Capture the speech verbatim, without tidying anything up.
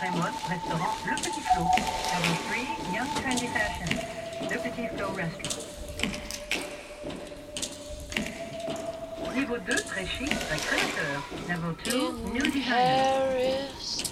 très mode, restaurant Le Petit Flot. Level three, Young Trendy Fashion. Le Petit Flot Restaurant. Niveau deux, très chic, très créateur. Level two, In New Designer. Paris,